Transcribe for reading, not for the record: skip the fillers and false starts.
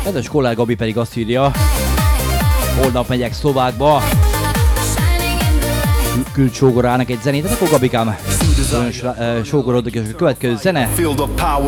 Kedves kollég Gabi pedig azt írja, holnap megyek Szlovákba, küld sógorának egy zenét, akkor Gabikám, sógorodok, és a következő zene